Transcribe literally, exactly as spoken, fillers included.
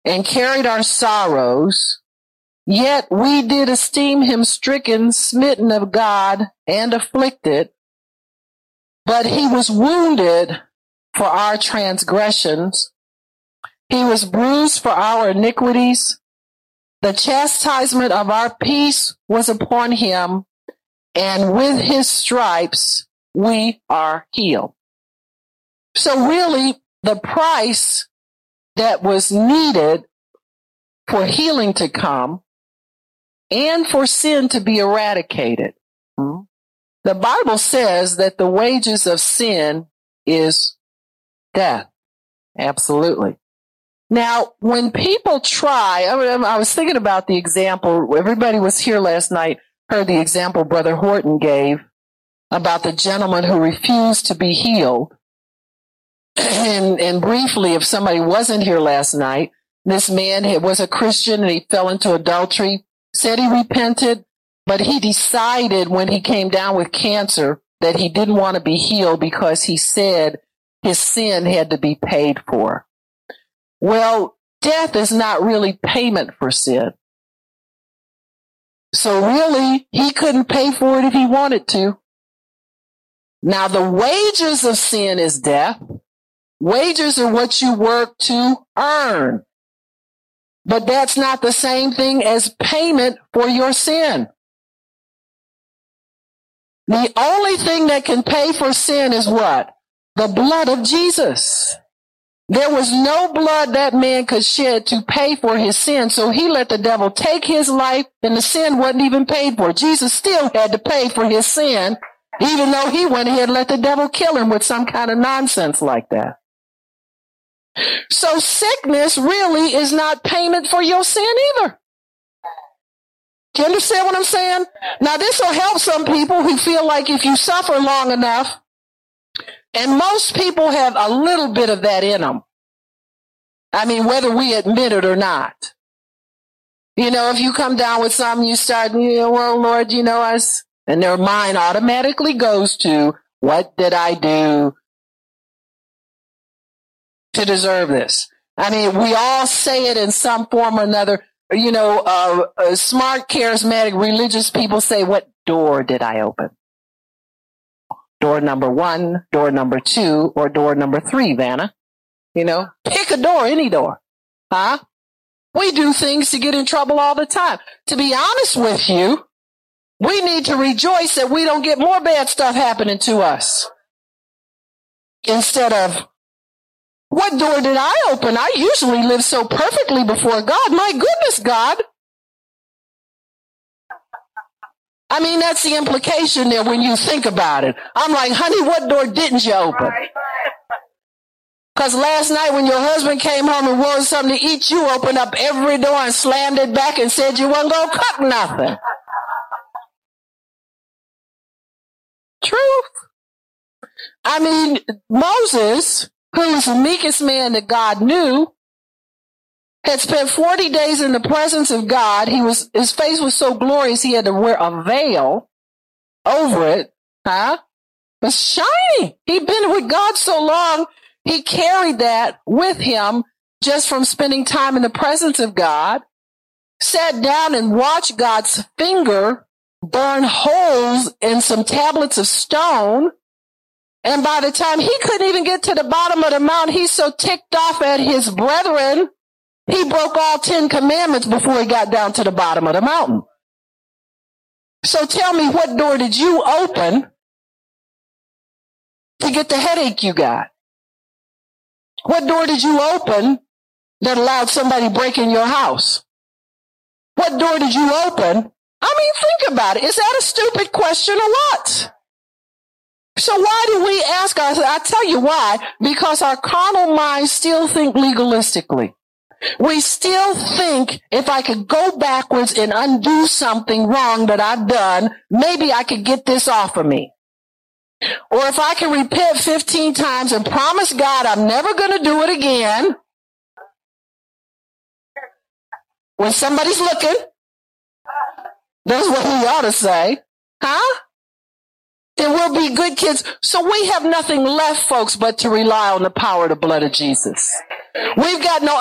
and carried our sorrows, yet we did esteem him stricken, smitten of God, and afflicted. But he was wounded for our transgressions. He was bruised for our iniquities. The chastisement of our peace was upon him, and with his stripes we are healed. So really, the price that was needed for healing to come and for sin to be eradicated. The Bible says that the wages of sin is death. Absolutely. Now, when people try, I, mean, I was thinking about the example, everybody was here last night, heard the example Brother Horton gave about the gentleman who refused to be healed. And, and briefly, if somebody wasn't here last night, this man was a Christian and he fell into adultery, said he repented, but he decided when he came down with cancer that he didn't want to be healed because he said his sin had to be paid for. Well, death is not really payment for sin. So really, he couldn't pay for it if he wanted to. Now, the wages of sin is death. Wages are what you work to earn. But that's not the same thing as payment for your sin. The only thing that can pay for sin is what? The blood of Jesus. There was no blood that man could shed to pay for his sin, so he let the devil take his life, and the sin wasn't even paid for. Jesus still had to pay for his sin, even though he went ahead and let the devil kill him with some kind of nonsense like that. So sickness really is not payment for your sin either. Do you understand what I'm saying? Now, this will help some people who feel like if you suffer long enough, and most people have a little bit of that in them. I mean, whether we admit it or not. You know, if you come down with something, you start, you know, well, Lord, you know, us, and their mind automatically goes to, what did I do to deserve this? I mean, we all say it in some form or another. You know, uh, uh, smart, charismatic, religious people say, what door did I open? Door number one, door number two, or door number three, Vanna. You know, pick a door, any door. Huh? We do things to get in trouble all the time. To be honest with you, we need to rejoice that we don't get more bad stuff happening to us. Instead of, what door did I open? I usually live so perfectly before God. My goodness, God. I mean, that's the implication there when you think about it. I'm like, honey, what door didn't you open? Because last night when your husband came home and wanted something to eat, you opened up every door and slammed it back and said you wasn't going to cook nothing. Truth. I mean, Moses, who was the meekest man that God knew, had spent forty days in the presence of God. He was, his face was so glorious he had to wear a veil over it. Huh? It was shiny. He'd been with God so long, he carried that with him just from spending time in the presence of God, sat down and watched God's finger burn holes in some tablets of stone. And by the time he couldn't even get to the bottom of the mountain, he's so ticked off at his brethren, he broke all ten commandments before he got down to the bottom of the mountain. So tell me, what door did you open to get the headache you got? What door did you open that allowed somebody to break in your house? What door did you open? I mean, think about it. Is that a stupid question or what? So why do we ask ourselves? I tell you why. Because our carnal minds still think legalistically. We still think if I could go backwards and undo something wrong that I've done, maybe I could get this off of me. Or if I can repent fifteen times and promise God I'm never going to do it again, when somebody's looking, that's what we ought to say. Huh? Then we'll be good kids. So we have nothing left, folks, but to rely on the power of the blood of Jesus. We've got no